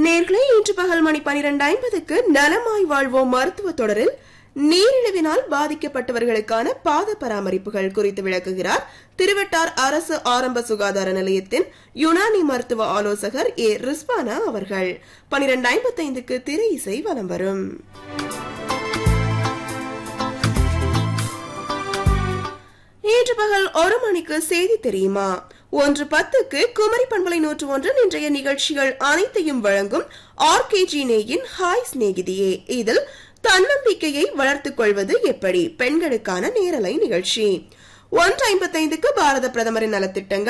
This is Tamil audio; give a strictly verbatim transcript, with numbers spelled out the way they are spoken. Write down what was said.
நேர்களே, இன்று பகல் மணி பனிரெண்டு ஐம்பதுக்கு நலமாய் வாழ்வோம் மருத்துவ தொடரில் நீரிழிவினால் பாதிக்கப்பட்டவர்களுக்கான பாத பராமரிப்புகள் குறித்து விளக்குகிறார் திருவட்டார் அரசு ஆரம்ப சுகாதார நிலையத்தின் யுனானி மருத்துவ ஆலோசகர் ஏ ரிஸ்வானா அவர்கள். பனிரெண்டு ஐம்பத்தி ஐந்துக்கு திரை இசை வலம் வரும். இன்று பகல் ஒரு மணிக்கு செய்தி தெரியுமா, ஒன்று பத்துக்கு குமரி பண்பலை நூற்று ஒன்று இன்றைய நிகழ்ச்சிகள் அனைத்தையும் வழங்கும் ஆர்கேஜி நேயின் ஹாய் சிநேகிதியே. இதில் தன்னம்பிக்கையை வளர்த்துக் கொள்வது எப்படி, பெண்களுக்கான நேரலை நிகழ்ச்சி. ஒன்று ஐம்பத்தி ஐந்துக்கு பாரத பிரதமரின் நலத்திட்டங்கள்,